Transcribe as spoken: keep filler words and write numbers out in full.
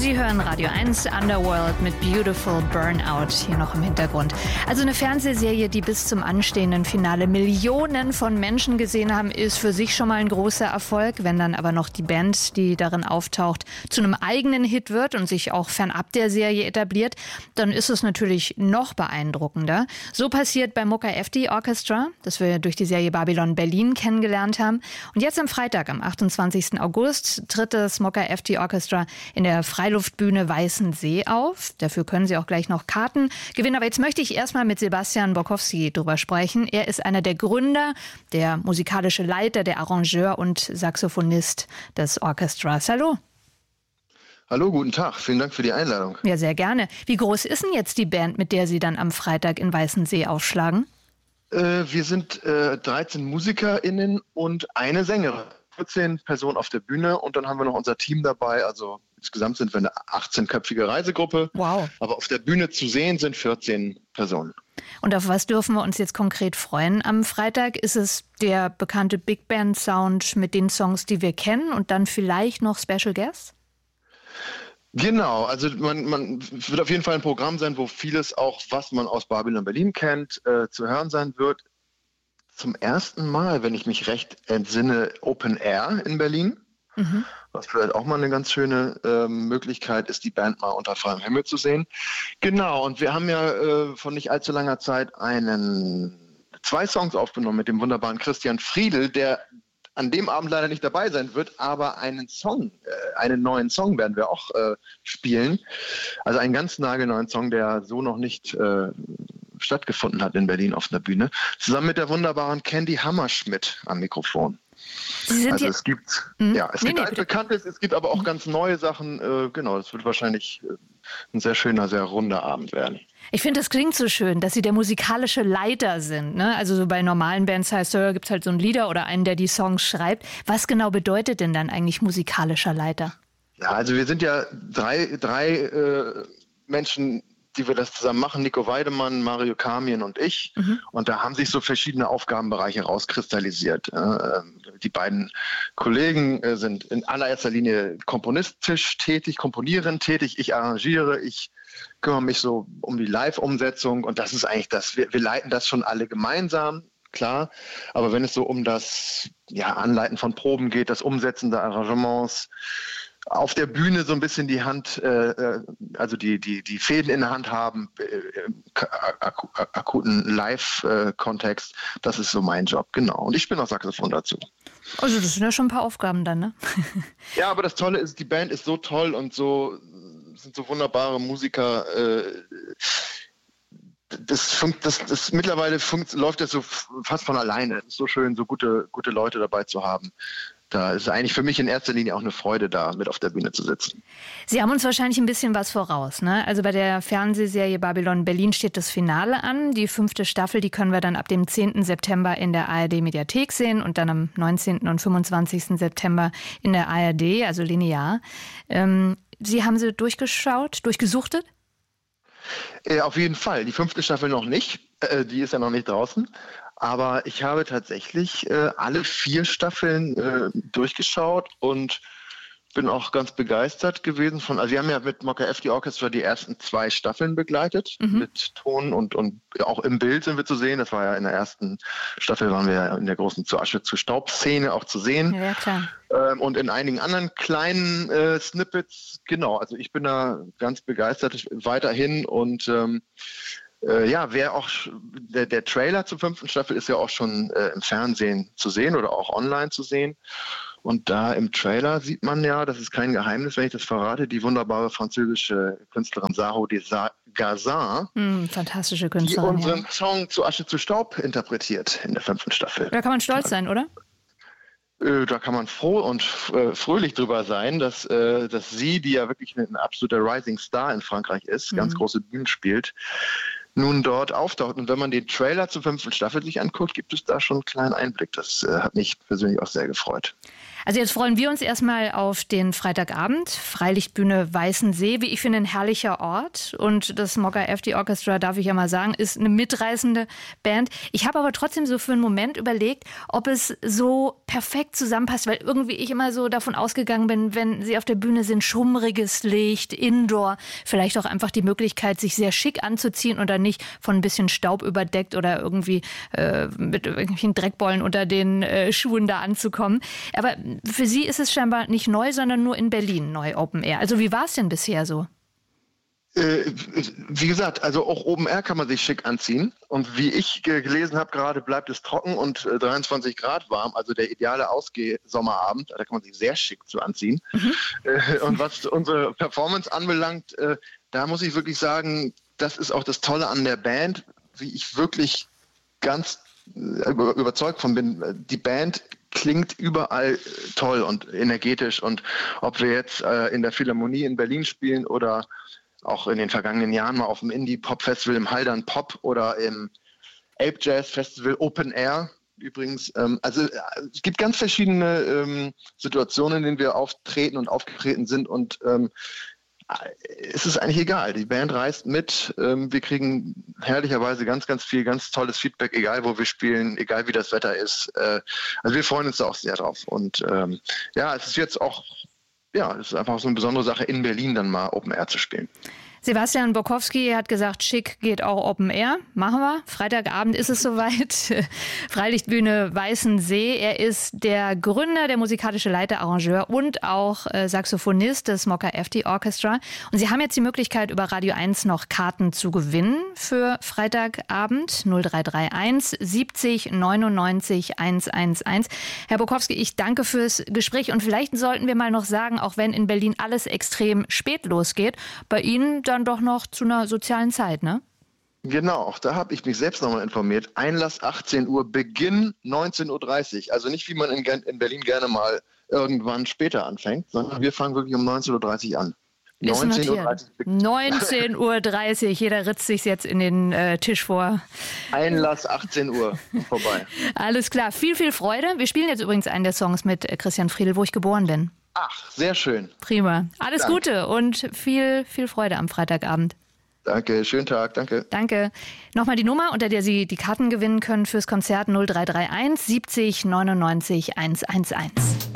Sie hören Radio eins Underworld mit Beautiful Burnout hier noch im Hintergrund. Also eine Fernsehserie, die bis zum anstehenden Finale Millionen von Menschen gesehen haben, ist für sich schon mal ein großer Erfolg. Wenn dann aber noch die Band, die darin auftaucht, zu einem eigenen Hit wird und sich auch fernab der Serie etabliert, dann ist es natürlich noch beeindruckender. So passiert bei Mokka-F-D Orchestra, das wir durch die Serie Babylon Berlin kennengelernt haben. Und jetzt am Freitag, am achtundzwanzigsten August, tritt das Mokka-F-D Orchestra in der Freiluftbühne Weißensee auf. Dafür können Sie auch gleich noch Karten gewinnen. Aber jetzt möchte ich erstmal mit Sebastian Borkowski drüber sprechen. Er ist einer der Gründer, der musikalische Leiter, der Arrangeur und Saxophonist des Orchestras. Hallo. Hallo, guten Tag. Vielen Dank für die Einladung. Ja, sehr gerne. Wie groß ist denn jetzt die Band, mit der Sie dann am Freitag in Weißensee aufschlagen? Äh, wir sind äh, dreizehn MusikerInnen und eine Sängerin. vierzehn Personen auf der Bühne und dann haben wir noch unser Team dabei. Also insgesamt sind wir eine achtzehnköpfige Reisegruppe. Wow. Aber auf der Bühne zu sehen sind vierzehn Personen. Und auf was dürfen wir uns jetzt konkret freuen am Freitag? Ist es der bekannte Big Band Sound mit den Songs, die wir kennen und dann vielleicht noch Special Guests? Genau, also man, man wird auf jeden Fall ein Programm sein, wo vieles auch, was man aus Babylon Berlin kennt, äh, zu hören sein wird. Zum ersten Mal, wenn ich mich recht entsinne, Open Air in Berlin. Mhm. Was vielleicht auch mal eine ganz schöne äh, Möglichkeit ist, die Band mal unter freiem Himmel zu sehen. Genau, und wir haben ja äh, von nicht allzu langer Zeit einen zwei Songs aufgenommen mit dem wunderbaren Christian Friedl, der an dem Abend leider nicht dabei sein wird, aber einen Song, äh, einen neuen Song werden wir auch äh, spielen. Also einen ganz nagelneuen Song, der so noch nicht äh, stattgefunden hat in Berlin auf einer Bühne. Zusammen mit der wunderbaren Candy Hammerschmidt am Mikrofon. Sie sind also ja es gibt, hm? ja, es nee, gibt nee, altbekanntes, es gibt aber auch ganz neue Sachen. Äh, genau, das wird wahrscheinlich äh, ein sehr schöner, sehr runder Abend werden. Ich finde, das klingt so schön, dass Sie der musikalische Leiter sind. Ne? Also so bei normalen Bands heißt es, gibt es halt so einen Leader oder einen, der die Songs schreibt. Was genau bedeutet denn dann eigentlich musikalischer Leiter? Ja, also wir sind ja drei, drei äh, Menschen, die wir das zusammen machen, Nico Weidemann, Mario Kamien und ich. Mhm. Und da haben sich so verschiedene Aufgabenbereiche rauskristallisiert. Die beiden Kollegen sind in allererster Linie komponistisch tätig, komponieren tätig. Ich arrangiere, ich kümmere mich so um die Live-Umsetzung. Und das ist eigentlich das, wir, wir leiten das schon alle gemeinsam, klar. Aber wenn es so um das ja, Anleiten von Proben geht, das Umsetzen der Arrangements, auf der Bühne so ein bisschen die Hand, äh, also die, die, die Fäden in der Hand haben, äh, im ak- akuten Live-Kontext, das ist so mein Job, genau. Und ich spiele noch Saxophon dazu. Also das sind ja schon ein paar Aufgaben dann, ne? Ja, aber das Tolle ist, die Band ist so toll und so sind so wunderbare Musiker. Äh, das, funkt, das, das mittlerweile funkt, läuft das so fast von alleine. Es ist so schön, so gute, gute Leute dabei zu haben. Da ist eigentlich für mich in erster Linie auch eine Freude, da mit auf der Bühne zu sitzen. Sie haben uns wahrscheinlich ein bisschen was voraus, ne? Also bei der Fernsehserie Babylon Berlin steht das Finale an. Die fünfte Staffel, die können wir dann ab dem zehnten September in der A R D-Mediathek sehen und dann am neunzehnten und fünfundzwanzigsten September in der A R D, also linear. Ähm, Sie haben sie durchgeschaut, durchgesuchtet? Äh, auf jeden Fall. Die fünfte Staffel noch nicht. Äh, die ist ja noch nicht draußen. Aber ich habe tatsächlich äh, alle vier Staffeln äh, durchgeschaut und bin auch ganz begeistert gewesen von. Also wir haben ja mit Mokka-F-D Orchestra die ersten zwei Staffeln begleitet, mhm. mit Ton und, und auch im Bild sind wir zu sehen. Das war ja in der ersten Staffel, waren wir ja in der großen Zu Asche zu Staub-Szene auch zu sehen. Ja, klar. Ähm, und in einigen anderen kleinen äh, Snippets, genau. Also ich bin da ganz begeistert weiterhin und ähm, Äh, ja, wer auch der, der Trailer zur fünften Staffel ist ja auch schon äh, im Fernsehen zu sehen oder auch online zu sehen. Und da im Trailer sieht man ja, das ist kein Geheimnis, wenn ich das verrate, die wunderbare französische Künstlerin Saro Desgazin, mm, fantastische Künstlerin, die unseren ja. Song Zu Asche zu Staub interpretiert in der fünften Staffel. Da kann man stolz sein, oder? Da kann man froh und äh, fröhlich drüber sein, dass, äh, dass sie, die ja wirklich ein absoluter Rising Star in Frankreich ist, mhm. ganz große Bühnen spielt, nun dort auftaucht. Und wenn man den Trailer zur fünften Staffel sich anguckt, gibt es da schon einen kleinen Einblick. Das äh, hat mich persönlich auch sehr gefreut. Also jetzt freuen wir uns erstmal auf den Freitagabend. Freilichtbühne Weißensee, wie ich finde, ein herrlicher Ort. Und das Smokey F D Orchestra, darf ich ja mal sagen, ist eine mitreißende Band. Ich habe aber trotzdem so für einen Moment überlegt, ob es so perfekt zusammenpasst, weil irgendwie ich immer so davon ausgegangen bin, wenn sie auf der Bühne sind, schummriges Licht, Indoor, vielleicht auch einfach die Möglichkeit, sich sehr schick anzuziehen und dann nicht von ein bisschen Staub überdeckt oder irgendwie äh, mit irgendwelchen Dreckbollen unter den äh, Schuhen da anzukommen. Aber für Sie ist es scheinbar nicht neu, sondern nur in Berlin neu Open Air. Also wie war es denn bisher so? Äh, wie gesagt, also auch Open Air kann man sich schick anziehen. Und wie ich gelesen habe, gerade bleibt es trocken und äh, dreiundzwanzig Grad warm. Also der ideale Ausgeh-Sommerabend. Da kann man sich sehr schick zu anziehen. Mhm. Äh, und was unsere Performance anbelangt, äh, da muss ich wirklich sagen, das ist auch das Tolle an der Band, wie ich wirklich ganz äh, überzeugt von bin. Die Band klingt überall toll und energetisch. Und ob wir jetzt äh, in der Philharmonie in Berlin spielen oder auch in den vergangenen Jahren mal auf dem Indie-Pop-Festival im Haldern Pop oder im Ape Jazz Festival Open Air übrigens. Ähm, also äh, es gibt ganz verschiedene ähm, Situationen, in denen wir auftreten und aufgetreten sind und ähm, es ist eigentlich egal. Die Band reist mit. Ähm, wir kriegen herrlicherweise ganz, ganz viel, ganz tolles Feedback, egal wo wir spielen, egal wie das Wetter ist. Äh, also wir freuen uns da auch sehr drauf. Und ähm, ja, es ist jetzt auch, ja, es ist einfach so eine besondere Sache, in Berlin dann mal Open Air zu spielen. Sebastian Borkowski hat gesagt, schick geht auch Open Air. Machen wir. Freitagabend ist es soweit. Freilichtbühne Weißensee. Er ist der Gründer, der musikalische Leiter, Arrangeur und auch äh, Saxophonist des Smokey F D Orchestra. Und Sie haben jetzt die Möglichkeit, über Radio eins noch Karten zu gewinnen für Freitagabend. null drei drei eins siebzig neunundneunzig hundertelf. Herr Borkowski, ich danke fürs Gespräch. Und vielleicht sollten wir mal noch sagen, auch wenn in Berlin alles extrem spät losgeht, bei Ihnen dann doch noch zu einer sozialen Zeit, ne? Genau, da habe ich mich selbst nochmal informiert. Einlass achtzehn Uhr, Beginn neunzehn Uhr dreißig. Also nicht, wie man in, in Berlin gerne mal irgendwann später anfängt, sondern wir fangen wirklich um neunzehn Uhr dreißig an. neunzehn Uhr dreißig. neunzehn Uhr dreißig. Jeder ritzt sich jetzt in den äh, Tisch vor. Einlass achtzehn Uhr vorbei. Alles klar. Viel, viel Freude. Wir spielen jetzt übrigens einen der Songs mit Christian Friedl, wo ich geboren bin. Ach, sehr schön. Prima. Alles Dank. Gute und viel, viel Freude am Freitagabend. Danke, schönen Tag, danke. Danke. Nochmal die Nummer, unter der Sie die Karten gewinnen können fürs Konzert null drei drei eins siebzig neunundneunzig hundertelf.